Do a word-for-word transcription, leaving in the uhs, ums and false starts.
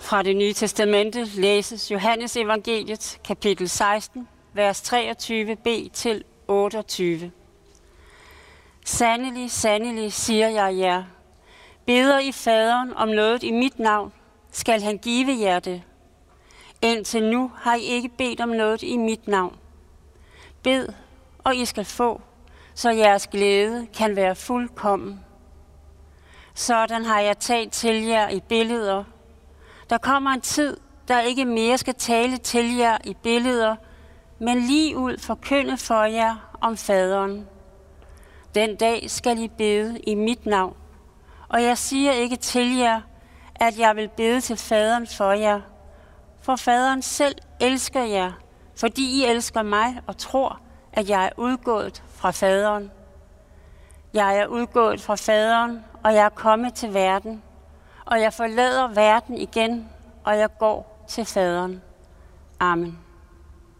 Fra det nye testamente læses Johannes evangeliet, kapitel seksten, vers treogtyve b til otteogtyve. Sandelig, sandelig, siger jeg jer, beder I faderen om noget i mit navn, skal han give jer det. Indtil nu har I ikke bedt om noget i mit navn. Bed, og I skal få, så jeres glæde kan være fuldkommen. Sådan har jeg talt til jer i billeder. Der kommer en tid, der ikke mere skal tale til jer i billeder, men lige ud forkynde for jer om faderen. Den dag skal I bede i mit navn, og jeg siger ikke til jer, at jeg vil bede til faderen for jer, for faderen selv elsker jer, fordi I elsker mig og tror, at jeg er udgået fra faderen. Jeg er udgået fra faderen, og jeg er kommet til verden, og jeg forlader verden igen, og jeg går til faderen. Amen.